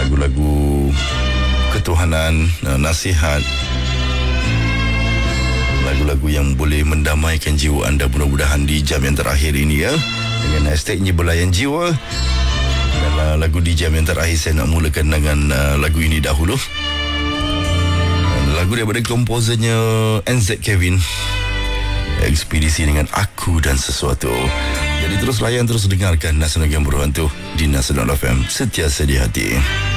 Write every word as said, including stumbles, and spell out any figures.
lagu-lagu ketuhanan, nasihat, lagu-lagu yang boleh mendamaikan jiwa anda, mudah-mudahan di jam yang terakhir ini ya, dengan hashtagnya Belayan Jiwa. Dan uh, lagu di jam yang terakhir saya nak mulakan dengan uh, lagu ini dahulu. Dan lagu daripada komposernya N Z Kevin, Ekspedisi dengan Aku dan Sesuatu. Jadi terus layan, terus dengarkan Nasional yang Berhantu di Nasional F M, sentiasa di hati.